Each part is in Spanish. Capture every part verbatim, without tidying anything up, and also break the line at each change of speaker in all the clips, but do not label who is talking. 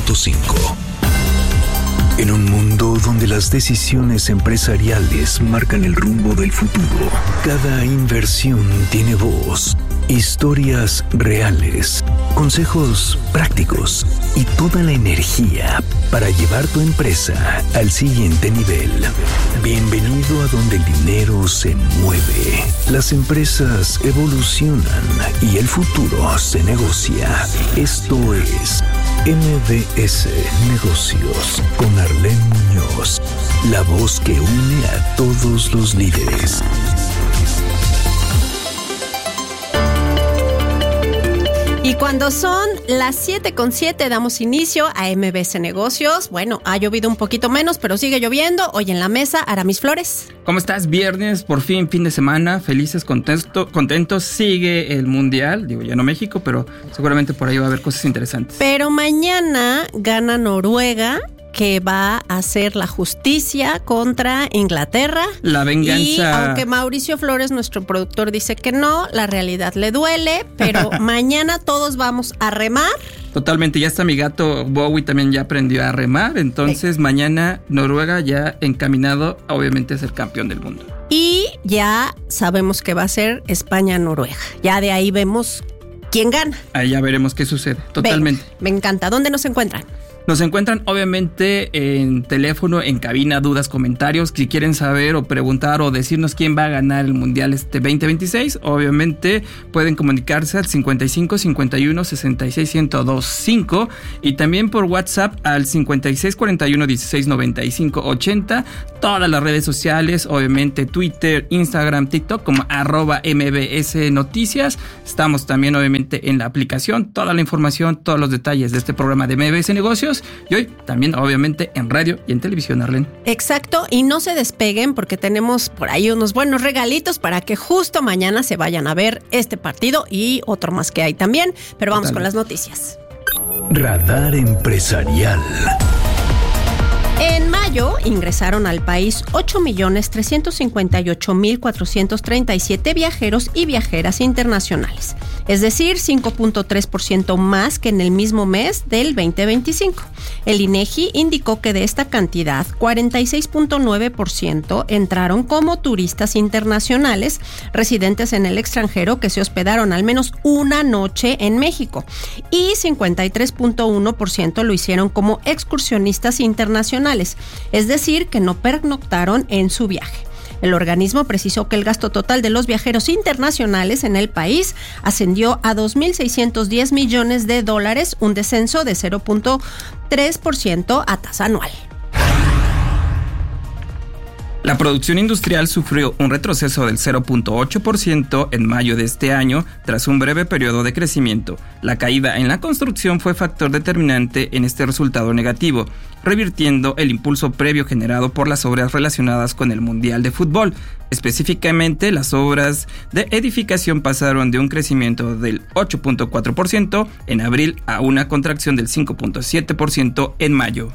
punto cinco. En un mundo donde las decisiones empresariales marcan el rumbo del futuro, cada inversión tiene voz, historias reales, consejos prácticos y toda la energía para llevar tu empresa al siguiente nivel. Bienvenido a donde el dinero se mueve, las empresas evolucionan y el futuro se negocia. Esto es M B S Negocios con Arlene Muñoz, la voz que une a todos los líderes.
Y cuando son las siete con siete damos inicio a M B S Negocios. Bueno, ha llovido un poquito menos, pero sigue lloviendo. Hoy en la mesa, Aramis Flores.
¿Cómo estás? Viernes, por fin, fin de semana, felices, contento, contentos. Sigue el Mundial, digo ya no México, pero seguramente por ahí va a haber cosas interesantes.
Pero mañana gana Noruega, que va a hacer la justicia contra Inglaterra.
La venganza.
Y aunque Mauricio Flores, nuestro productor, dice que no, la realidad le duele, pero mañana todos vamos a remar.
Totalmente, ya está mi gato Bowie, también ya aprendió a remar, entonces sí. Mañana Noruega ya encaminado, obviamente, a ser campeón del mundo.
Y ya sabemos que va a ser España-Noruega, ya de ahí vemos quién gana.
Ahí ya veremos qué sucede, totalmente.
Venga, me encanta. ¿Dónde nos encuentran?
Nos encuentran obviamente en teléfono, en cabina, dudas, comentarios. Si quieren saber o preguntar o decirnos quién va a ganar el Mundial este veinte veintiséis, obviamente pueden comunicarse al cincuenta y cinco cincuenta y uno sesenta y seis ciento dos cinco y también por WhatsApp al cincuenta y seis cuarenta y uno dieciséis noventa y cinco ochenta. Todas las redes sociales, obviamente Twitter, Instagram, TikTok como arroba M B S Noticias. Estamos también obviamente en la aplicación. Toda la información, todos los detalles de este programa de M B S Negocios. Y hoy también obviamente en radio y en televisión, Arlene.
Exacto, y no se despeguen porque tenemos por ahí unos buenos regalitos para que justo mañana se vayan a ver este partido y otro más que hay también. Pero vamos Total. Con las noticias.
Radar Empresarial.
En mayo ingresaron al país ocho millones trescientos cincuenta y ocho mil cuatrocientos treinta y siete viajeros y viajeras internacionales, es decir, cinco punto tres por ciento más que en el mismo mes del veinte veinticinco. El INEGI indicó que de esta cantidad, cuarenta y seis punto nueve por ciento entraron como turistas internacionales residentes en el extranjero que se hospedaron al menos una noche en México y cincuenta y tres punto uno por ciento lo hicieron como excursionistas internacionales, es decir, que no pernoctaron en su viaje. El organismo precisó que el gasto total de los viajeros internacionales en el país ascendió a dos mil seiscientos diez millones de dólares, un descenso de cero punto tres por ciento a tasa anual.
La producción industrial sufrió un retroceso del cero punto ocho por ciento en mayo de este año tras un breve periodo de crecimiento. La caída en la construcción fue factor determinante en este resultado negativo, revirtiendo el impulso previo generado por las obras relacionadas con el Mundial de Fútbol. Específicamente, las obras de edificación pasaron de un crecimiento del ocho punto cuatro por ciento en abril a una contracción del cinco punto siete por ciento en mayo.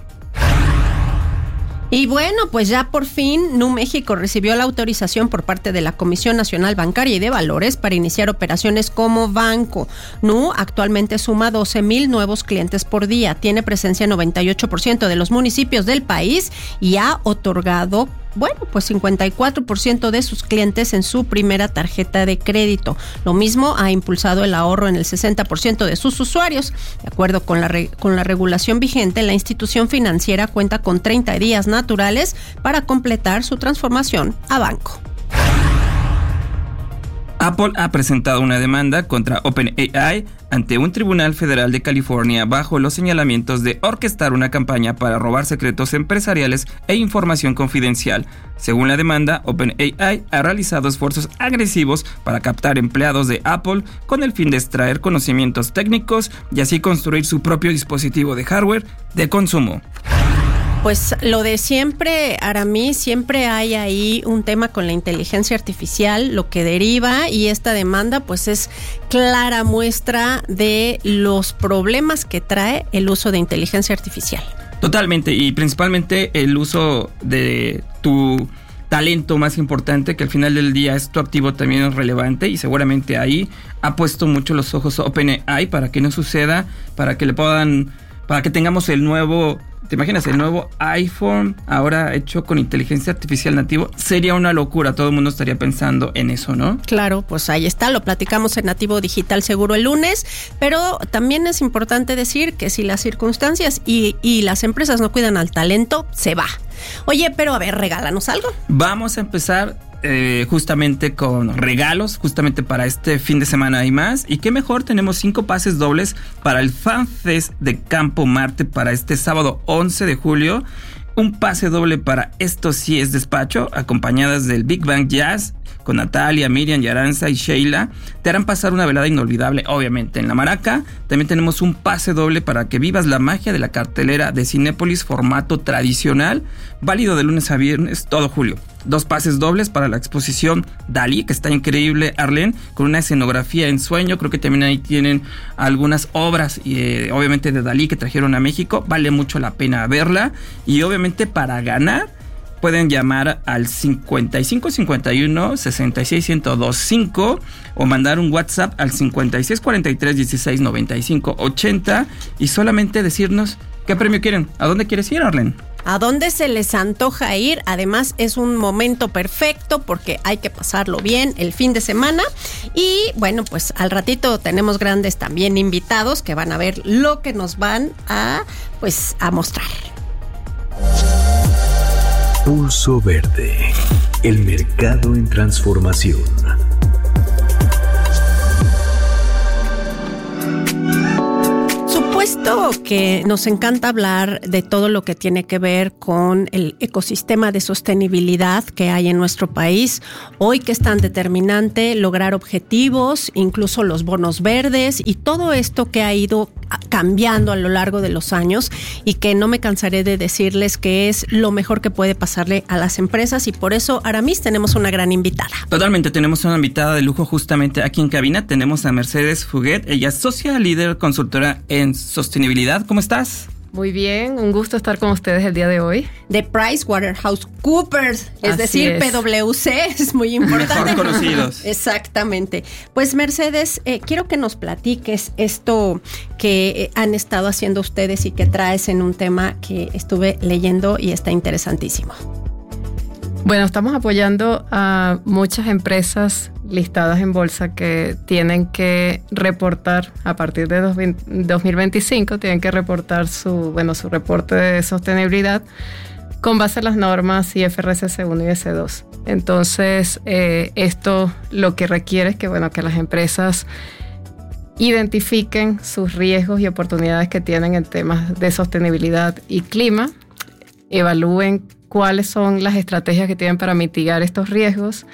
Y bueno, pues ya por fin Nu México recibió la autorización por parte de la Comisión Nacional Bancaria y de Valores para iniciar operaciones como banco. Nu actualmente suma doce mil nuevos clientes por día, tiene presencia en noventa y ocho por ciento de los municipios del país y ha otorgado, bueno, pues cincuenta y cuatro por ciento de sus clientes en su primera tarjeta de crédito. Lo mismo ha impulsado el ahorro en el sesenta por ciento de sus usuarios. De acuerdo con la, re- con la regulación vigente, la institución financiera cuenta con treinta días naturales para completar su transformación a banco.
Apple ha presentado una demanda contra OpenAI ante un tribunal federal de California bajo los señalamientos de orquestar una campaña para robar secretos empresariales e información confidencial. Según la demanda, OpenAI ha realizado esfuerzos agresivos para captar empleados de Apple con el fin de extraer conocimientos técnicos y así construir su propio dispositivo de hardware de consumo.
Pues lo de siempre, Aramis, siempre hay ahí un tema con la inteligencia artificial, lo que deriva, y esta demanda pues es clara muestra de los problemas que trae el uso de inteligencia artificial.
Totalmente, y principalmente el uso de tu talento más importante, que al final del día es tu activo, también es relevante, y seguramente ahí ha puesto mucho los ojos OpenAI para que no suceda, para que le puedan para que tengamos el nuevo, ¿te imaginas? El nuevo iPhone ahora hecho con inteligencia artificial nativo. Sería una locura, todo el mundo estaría pensando en eso, ¿no?
Claro, pues ahí está, lo platicamos en Nativo Digital seguro el lunes, pero también es importante decir que si las circunstancias y, y las empresas no cuidan al talento, se va. Oye, pero a ver, regálanos algo.
Vamos a empezar eh, justamente con regalos, justamente para este fin de semana y más. Y qué mejor, tenemos cinco pases dobles para el FanFest de Campo Marte para este sábado once de julio. Un pase doble para Esto Sí es Despacho, acompañadas del Big Bang Jazz, con Natalia, Miriam, Yaranza y Sheila. Te harán pasar una velada inolvidable, obviamente, en La Maraca. También tenemos un pase doble para que vivas la magia de la cartelera de Cinépolis, formato tradicional, válido de lunes a viernes, todo julio. Dos pases dobles para la exposición Dalí, que está increíble, Arlene, con una escenografía en sueño. Creo que también ahí tienen algunas obras, eh, obviamente, de Dalí que trajeron a México. Vale mucho la pena verla. Y obviamente para ganar, pueden llamar al cincuenta y cinco cincuenta y uno sesenta y seis ciento veinticinco o mandar un WhatsApp al cincuenta y seis cuarenta y tres dieciséis noventa y cinco ochenta y solamente decirnos qué premio quieren. ¿A dónde quieres ir, Arlene?
¿A dónde se les antoja ir? Además, es un momento perfecto porque hay que pasarlo bien el fin de semana. Y bueno, pues al ratito tenemos grandes también invitados que van a ver lo que nos van a, pues, a mostrar.
Pulso Verde, el mercado en transformación.
Supuesto que nos encanta hablar de todo lo que tiene que ver con el ecosistema de sostenibilidad que hay en nuestro país. Hoy que es tan determinante lograr objetivos, incluso los bonos verdes y todo esto que ha ido cambiando a lo largo de los años y que no me cansaré de decirles que es lo mejor que puede pasarle a las empresas y por eso, Aramis, tenemos una gran invitada.
Totalmente, tenemos una invitada de lujo justamente aquí en cabina. Tenemos a Mercedes Fuguet, ella es socia líder consultora en sostenibilidad. ¿Cómo estás?
Muy bien, un gusto estar con ustedes el día de hoy.
De PricewaterhouseCoopers, es
Así
decir,
es.
P W C, es muy importante.
Mejor conocidos.
Exactamente. Pues Mercedes, eh, quiero que nos platiques esto que eh, han estado haciendo ustedes y que traes en un tema que estuve leyendo y está interesantísimo.
Bueno, estamos apoyando a muchas empresas listadas en bolsa que tienen que reportar a partir de dos mil veinticinco, tienen que reportar su, bueno, su reporte de sostenibilidad con base a las normas I F R S uno y S dos. Entonces, eh, esto lo que requiere es que, bueno, que las empresas identifiquen sus riesgos y oportunidades que tienen en temas de sostenibilidad y clima, evalúen cuáles son las estrategias que tienen para mitigar estos riesgos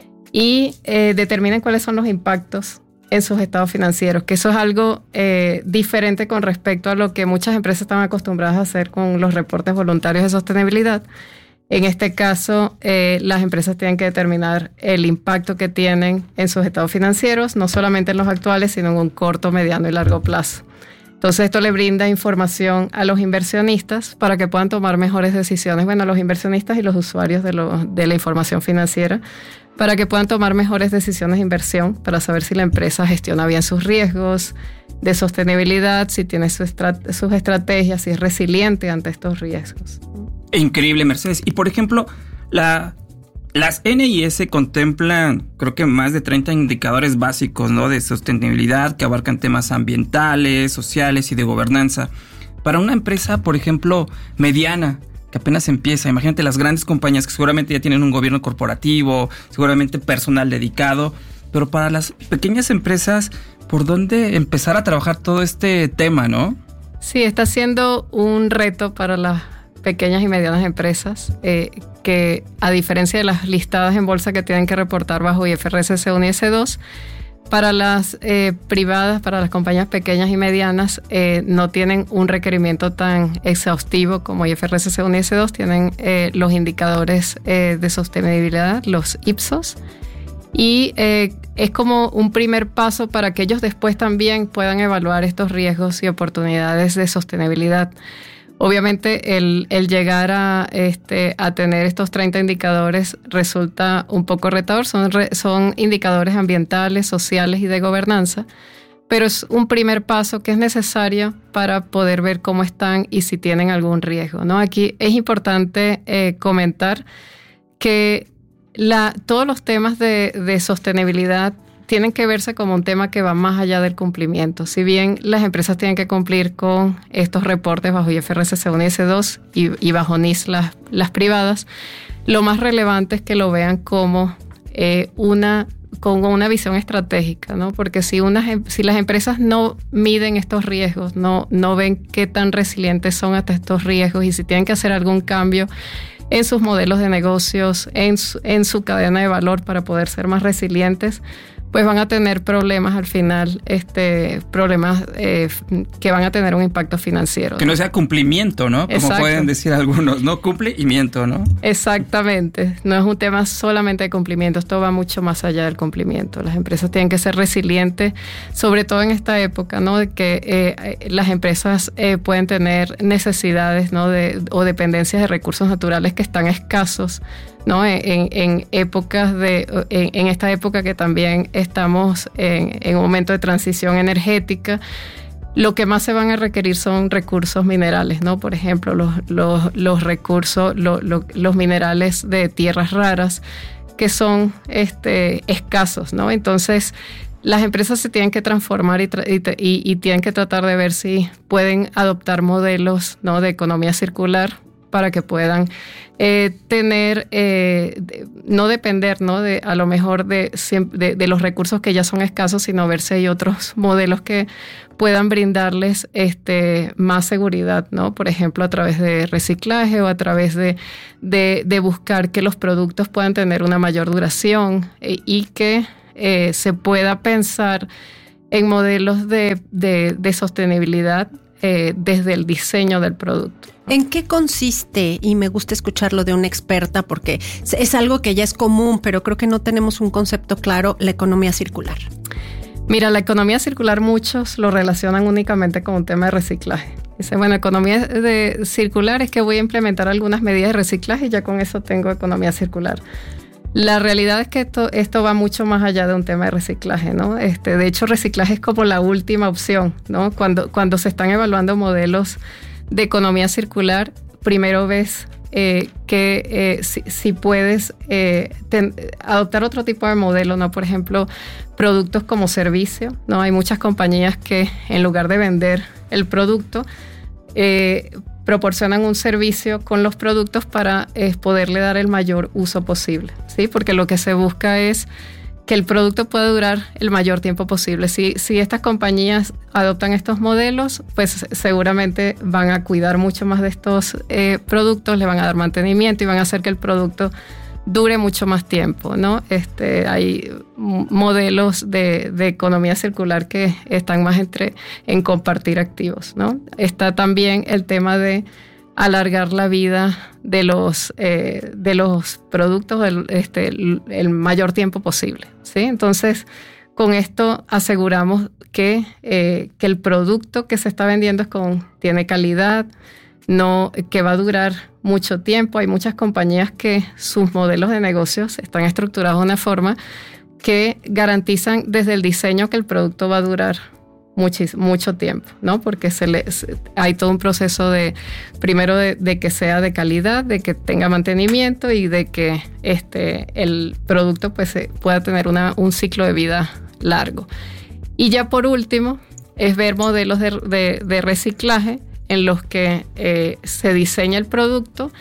y eh, determinen cuáles son los impactos en sus estados financieros, que eso es algo eh, diferente con respecto a lo que muchas empresas están acostumbradas a hacer con los reportes voluntarios de sostenibilidad. En este caso, eh, las empresas tienen que determinar el impacto que tienen en sus estados financieros, no solamente en los actuales, sino en un corto, mediano y largo plazo. Entonces, esto le brinda información a los inversionistas para que puedan tomar mejores decisiones, bueno, los inversionistas y los usuarios de, lo, de la información financiera, para que puedan tomar mejores decisiones de inversión, para saber si la empresa gestiona bien sus riesgos de sostenibilidad, si tiene su estrat- sus estrategias, si es resiliente ante estos riesgos.
Increíble, Mercedes. Y por ejemplo, la... Las N I S contemplan, creo que más de treinta indicadores básicos, ¿no?, de sostenibilidad que abarcan temas ambientales, sociales y de gobernanza. Para una empresa, por ejemplo, mediana, que apenas empieza, imagínate las grandes compañías que seguramente ya tienen un gobierno corporativo, seguramente personal dedicado, pero para las pequeñas empresas, ¿por dónde empezar a trabajar todo este tema, no?
Sí, está siendo un reto para las pequeñas y medianas empresas, eh, que a diferencia de las listadas en bolsa que tienen que reportar bajo I F R S uno y S dos, para las eh, privadas, para las compañías pequeñas y medianas, eh, no tienen un requerimiento tan exhaustivo como I F R S uno y S dos, tienen eh, los indicadores eh, de sostenibilidad, los I P S Os, y eh, es como un primer paso para que ellos después también puedan evaluar estos riesgos y oportunidades de sostenibilidad. Obviamente el, el llegar a, este, a tener estos treinta indicadores resulta un poco retador, son, re, son indicadores ambientales, sociales y de gobernanza, pero es un primer paso que es necesario para poder ver cómo están y si tienen algún riesgo, ¿no? Aquí es importante eh, comentar que la, todos los temas de, de sostenibilidad tienen que verse como un tema que va más allá del cumplimiento. Si bien las empresas tienen que cumplir con estos reportes bajo I F R S C uno y S dos y, y bajo N I S las, las privadas, lo más relevante es que lo vean como eh, una, como una visión estratégica, ¿no? Porque si, unas, si las empresas no miden estos riesgos, no, no ven qué tan resilientes son ante estos riesgos y si tienen que hacer algún cambio en sus modelos de negocios, en su, en su cadena de valor para poder ser más resilientes, pues van a tener problemas al final, este, problemas eh, que van a tener un impacto financiero.
Que no sea cumplimiento, ¿no? Como Exacto. pueden decir algunos, no cumplimiento, ¿no?
Exactamente, no es un tema solamente de cumplimiento, esto va mucho más allá del cumplimiento. Las empresas tienen que ser resilientes, sobre todo en esta época, ¿no? De que eh, las empresas eh, pueden tener necesidades, ¿no? De, o dependencias de recursos naturales que están escasos, ¿no? En, en épocas de, en, en esta época que también estamos en, en un momento de transición energética, lo que más se van a requerir son recursos minerales, ¿no? Por ejemplo, los, los, los recursos, lo, lo, los minerales de tierras raras que son este, escasos, ¿no? Entonces, las empresas se tienen que transformar y, tra- y, y, y tienen que tratar de ver si pueden adoptar modelos, ¿no? De economía circular para que puedan eh, tener, eh, de, no depender, ¿no? De, a lo mejor de, de, de los recursos que ya son escasos, sino ver si hay otros modelos que puedan brindarles este, más seguridad, ¿no? Por ejemplo, a través de reciclaje o a través de, de, de buscar que los productos puedan tener una mayor duración eh, y que eh, se pueda pensar en modelos de, de, de sostenibilidad eh, desde el diseño del producto.
¿En qué consiste? Y me gusta escucharlo de una experta porque es algo que ya es común, pero creo que no tenemos un concepto claro, la economía circular.
Mira, la economía circular muchos lo relacionan únicamente con un tema de reciclaje. Dicen, bueno, economía de circular es que voy a implementar algunas medidas de reciclaje y ya con eso tengo economía circular. La realidad es que esto, esto va mucho más allá de un tema de reciclaje, ¿no? Este, de hecho, reciclaje es como la última opción, ¿no? Cuando, cuando se están evaluando modelos de economía circular, primero ves eh, que eh, si, si puedes eh, ten, adoptar otro tipo de modelo, ¿no? Por ejemplo, productos como servicio, ¿no? Hay muchas compañías que en lugar de vender el producto, eh, proporcionan un servicio con los productos para eh, poderle dar el mayor uso posible, ¿sí? Porque lo que se busca es que el producto pueda durar el mayor tiempo posible. Si, si estas compañías adoptan estos modelos, pues seguramente van a cuidar mucho más de estos eh, productos, le van a dar mantenimiento y van a hacer que el producto dure mucho más tiempo, ¿no? Este, hay modelos de, de economía circular que están más entre, en compartir activos, ¿no? Está también el tema de alargar la vida de los, eh, de los productos el, este, el, el mayor tiempo posible, ¿sí? Entonces, con esto aseguramos que, eh, que el producto que se está vendiendo es con, tiene calidad, no, que va a durar mucho tiempo. Hay muchas compañías que sus modelos de negocios están estructurados de una forma que garantizan desde el diseño que el producto va a durar muchis, mucho tiempo, ¿no? Porque se le, hay todo un proceso de, primero de, de que sea de calidad, de que tenga mantenimiento y de que este, el producto pues, pueda tener una, un ciclo de vida largo. Y ya por último, es ver modelos de, de, de reciclaje en los que eh, se diseña el producto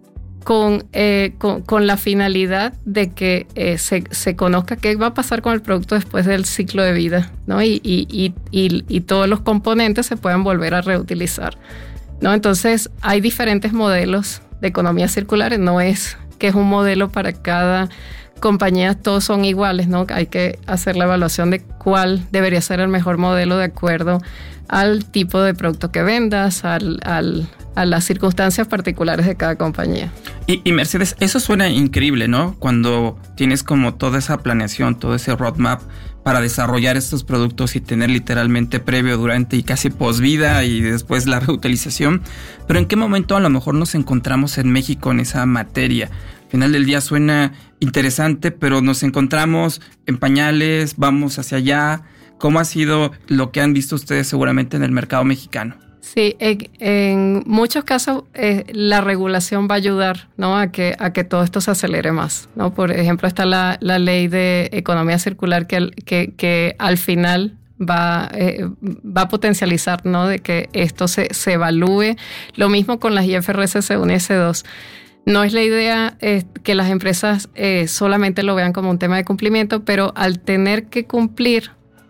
con, eh, con, con la finalidad de que eh, se, se conozca qué va a pasar con el producto después del ciclo de vida, ¿no? Y, y, y, y, y todos los componentes se puedan volver a reutilizar, ¿no? Entonces, hay diferentes modelos de economía circular, no es que es un modelo para cada compañía, todos son iguales, ¿no? Hay que hacer la evaluación de cuál debería ser el mejor modelo de acuerdo al tipo de producto que vendas, al, al, a las circunstancias particulares de cada compañía.
Y, y Mercedes, eso suena increíble, ¿no? Cuando tienes como toda esa planeación, todo ese roadmap para desarrollar estos productos y tener literalmente previo, durante y casi posvida y después la reutilización. Pero ¿en qué momento a lo mejor nos encontramos en México en esa materia? Al final del día suena interesante, pero nos encontramos en pañales, vamos hacia allá. ¿Cómo ha sido lo que han visto ustedes seguramente en el mercado mexicano?
Sí, en, en muchos casos eh, la regulación va a ayudar, ¿no?, a que, a que todo esto se acelere más, ¿no? Por ejemplo, está la, la ley de economía circular que, que, que al final va, eh, va a potencializar, ¿no?, de que esto se, se evalúe. Lo mismo con las I F R S C uno y S dos. No es la idea eh, que las empresas eh, solamente lo vean como un tema de cumplimiento, pero al tener que cumplir,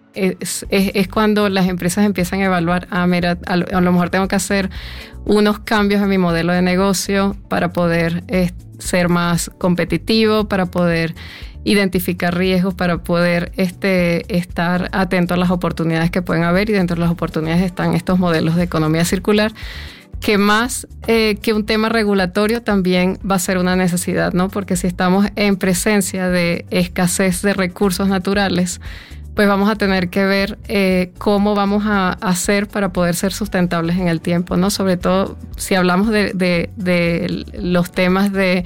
Es, es, es cuando las empresas empiezan a evaluar, ah, mira, a lo, a lo mejor tengo que hacer unos cambios en mi modelo de negocio para poder eh, ser más competitivo, para poder identificar riesgos, para poder este, estar atento a las oportunidades que pueden haber, y dentro de las oportunidades están estos modelos de economía circular, que más eh, que un tema regulatorio también va a ser una necesidad, ¿no? Porque si estamos en presencia de escasez de recursos naturales, pues vamos a tener que ver eh, cómo vamos a hacer para poder ser sustentables en el tiempo, ¿no? Sobre todo si hablamos de, de, de los temas de,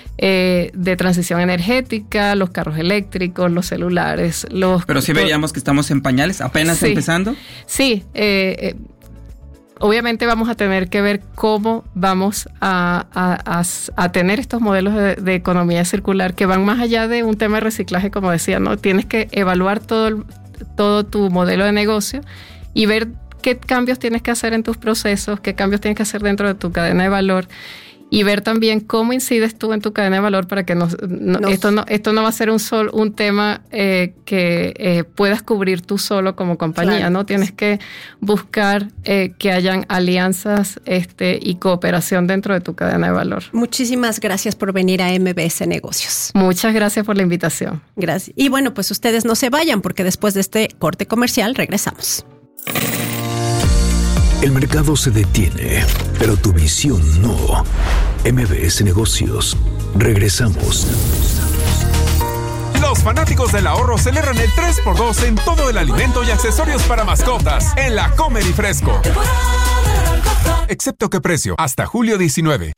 eh, de transición energética, los carros eléctricos, los celulares. Los,
Pero sí veríamos que estamos en pañales, apenas
sí,
empezando.
Sí, eh, eh, obviamente vamos a tener que ver cómo vamos a, a, a, a tener estos modelos de, de economía circular que van más allá de un tema de reciclaje, como decía, ¿no? Tienes que evaluar todo, todo tu modelo de negocio y ver qué cambios tienes que hacer en tus procesos, qué cambios tienes que hacer dentro de tu cadena de valor, y ver también cómo incides tú en tu cadena de valor para que no, no, no. Esto, no esto no va a ser un, sol, un tema eh, que eh, puedas cubrir tú solo como compañía, claro, ¿no? Tienes que buscar eh, que hayan alianzas este, y cooperación dentro de tu cadena de valor.
Muchísimas gracias por venir a M B S Negocios.
Muchas gracias por la invitación.
Gracias. Y bueno, pues ustedes no se vayan, porque después de este corte comercial regresamos.
El mercado se detiene, pero tu visión no. M B S Negocios. Regresamos.
Los fanáticos del ahorro celebran el tres por dos en todo el alimento y accesorios para mascotas en la Comer y Fresco. Excepto que precio, hasta julio diecinueve.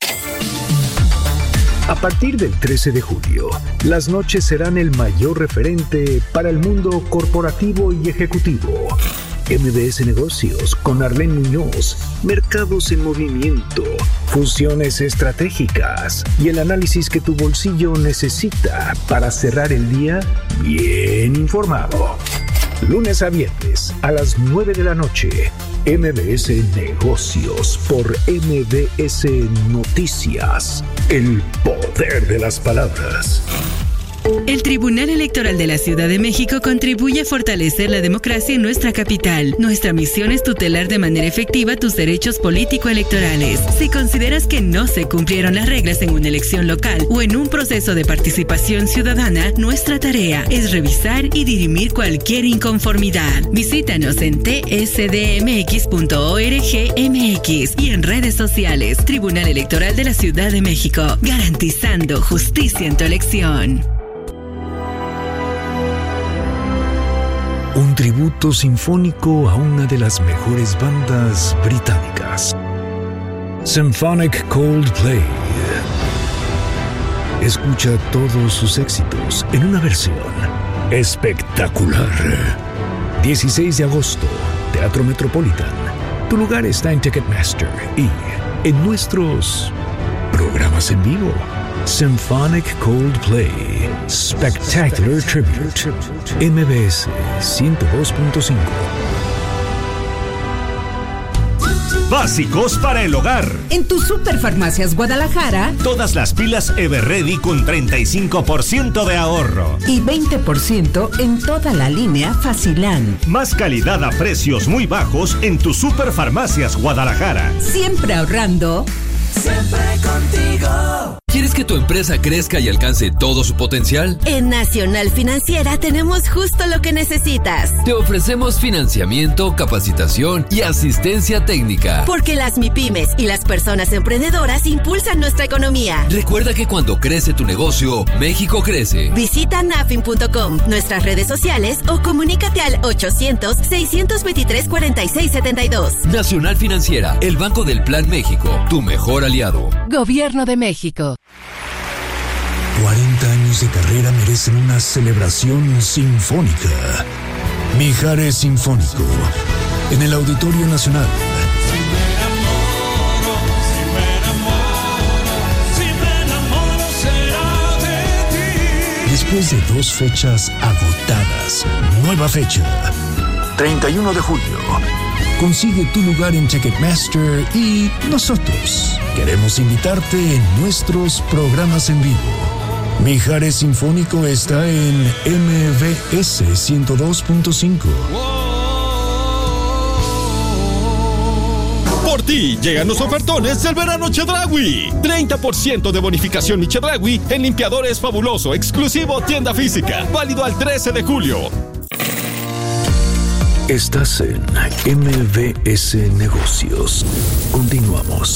A partir del trece de julio, las noches serán el mayor referente para el mundo corporativo y ejecutivo. M B S Negocios con Arlene Muñoz, mercados en movimiento, fusiones estratégicas y el análisis que tu bolsillo necesita para cerrar el día bien informado. Lunes a viernes a las nueve de la noche, M B S Negocios por M B S Noticias. El poder de las palabras.
El Tribunal Electoral de la Ciudad de México contribuye a fortalecer la democracia en nuestra capital. Nuestra misión es tutelar de manera efectiva tus derechos político-electorales. Si consideras que no se cumplieron las reglas en una elección local o en un proceso de participación ciudadana, nuestra tarea es revisar y dirimir cualquier inconformidad. Visítanos en t s d m x punto org m x y en redes sociales. Tribunal Electoral de la Ciudad de México, garantizando justicia en tu elección.
Un tributo sinfónico a una de las mejores bandas británicas. Symphonic Coldplay. Escucha todos sus éxitos en una versión espectacular. dieciséis de agosto, Teatro Metropolitan. Tu lugar está en Ticketmaster y en nuestros programas en vivo. Symphonic Coldplay Spectacular Tribute. M B S ciento dos punto cinco.
Básicos para el hogar.
En tu Superfarmacias Guadalajara,
todas las pilas Everready con treinta y cinco por ciento de ahorro.
Y veinte por ciento en toda la línea Facilán.
Más calidad a precios muy bajos en tu Superfarmacias Guadalajara.
Siempre ahorrando.
Siempre contigo. ¿Quieres que tu empresa crezca y alcance todo su potencial?
En Nacional Financiera tenemos justo lo que necesitas.
Te ofrecemos financiamiento, capacitación y asistencia técnica.
Porque las MIPYMES y las personas emprendedoras impulsan nuestra economía.
Recuerda que cuando crece tu negocio, México crece.
Visita nafin punto com, nuestras redes sociales o comunícate al ochocientos, seiscientos veintitrés, cuarenta y seis setenta y dos.
Nacional Financiera, el Banco del Plan México, tu mejor aliado.
Gobierno de México.
cuarenta años de carrera merecen una celebración sinfónica. Mijares Sinfónico, en el Auditorio Nacional. Después de dos fechas agotadas, nueva fecha, treinta y uno de julio. Consigue tu lugar en Ticketmaster y nosotros queremos invitarte en nuestros programas en vivo. Mijares Sinfónico está en M V S ciento dos punto cinco.
Por ti llegan los ofertones del verano Chedraui. treinta por ciento de bonificación Mi Chedraui en limpiadores fabuloso, exclusivo tienda física. Válido al trece de julio.
Estás en M V S Negocios. Continuamos.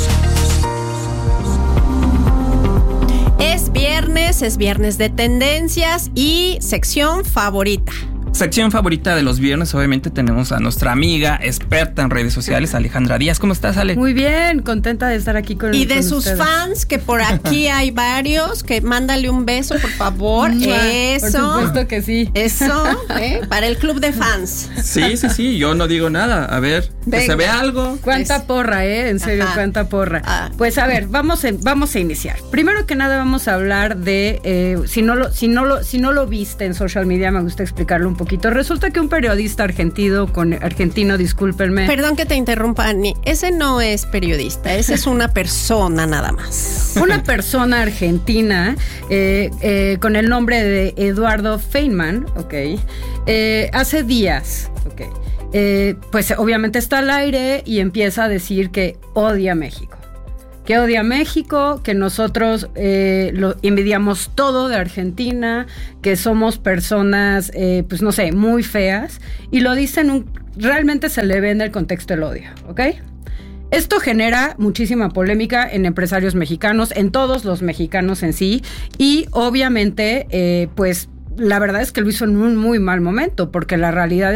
Es viernes, es viernes de tendencias y sección favorita.
Sección favorita de los viernes, obviamente tenemos a nuestra amiga experta en redes sociales, Alejandra Díaz. ¿Cómo estás, Ale?
Muy bien, contenta de estar aquí con
Y de
con
sus
ustedes.
fans, que por aquí hay varios, que mándale un beso, por favor. Eso.
Por supuesto que sí.
Eso, ¿eh? Para el club de fans.
Sí, sí, sí, yo no digo nada. A ver, que se vea algo.
Cuánta
Es-
porra, ¿eh? En serio,
Ajá.
cuánta porra.
Ah.
Pues a ver, vamos a, vamos a iniciar. Primero que nada vamos a hablar de, eh, si, no lo, si, no lo, si no lo viste en social media, me gusta explicarlo un poquito. Resulta que un periodista argentino, con argentino, discúlpenme.
Perdón que te interrumpa, Ani. Ese no es periodista, ese es una persona nada más.
Una persona argentina eh, eh, con el nombre de Eduardo Feynman, ok, eh, hace días, ok, eh, pues obviamente está al aire y empieza a decir que odia a México. Que odia a México, que nosotros eh, lo envidiamos todo de Argentina, que somos personas, eh, pues no sé, muy feas, y lo dicen, un, realmente se le ve en el contexto del odio, ¿ok? Esto genera muchísima polémica en empresarios mexicanos, en todos los mexicanos en sí, y obviamente, eh, pues la verdad es que lo hizo en un muy mal momento, porque la realidad